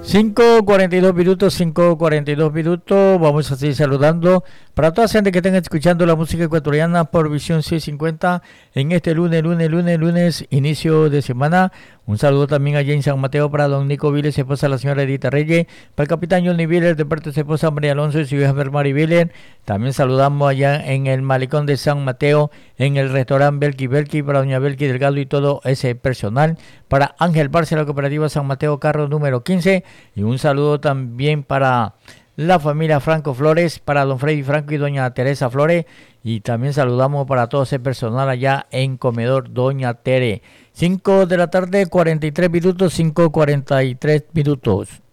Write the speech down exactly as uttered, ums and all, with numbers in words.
cinco cuarenta y dos minutos, cinco cuarenta y dos minutos. Vamos a seguir saludando para toda la gente que estén escuchando la música ecuatoriana por Visión seiscientos cincuenta en este lunes, lunes, lunes, lunes, inicio de semana. Un saludo también allá en San Mateo para don Nico Viles, esposa de la señora Edita Reyes, para el capitán Johnny Viles, de parte de su esposa María Alonso y su hija Mari Viles. También saludamos allá en el Malecón de San Mateo, en el restaurante Belki Belki, para doña Belki Delgado y todo ese personal. Para Ángel Barce, la cooperativa San Mateo, carro número quince. Y un saludo también para la familia Franco Flores, para don Freddy Franco y doña Teresa Flores. Y también saludamos para todo ese personal allá en Comedor Doña Tere. cinco de la tarde, cuarenta y tres minutos, cinco cuarenta y tres minutos.